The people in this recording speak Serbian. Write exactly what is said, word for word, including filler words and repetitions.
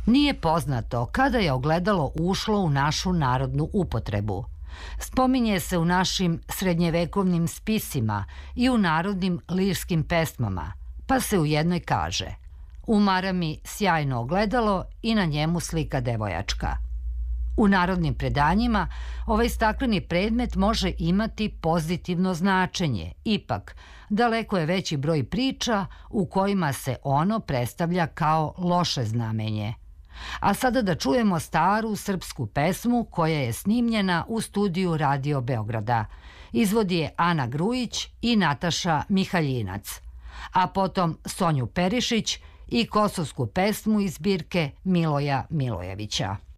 Nije poznato kada je ogledalo ušlo u našu narodnu upotrebu. Spominje se u našim srednjevekovnim spisima i u narodnim lirskim pesmama, pa se u jednoj kaže: u marami sjajno ogledalo i na njemu slika devojačka. U narodnim predanjima ovaj stakleni predmet može imati pozitivno značenje, ipak daleko je veći broj priča u kojima se ono predstavlja kao loše znamenje. A sada da čujemo staru srpsku pesmu koja je snimljena u studiju Radio Beograda. Izvodi je Ana Grujić i Nataša Mihaljinac, a potom Sonju Perišić i kosovsku pesmu iz zbirke Miloja Milojevića.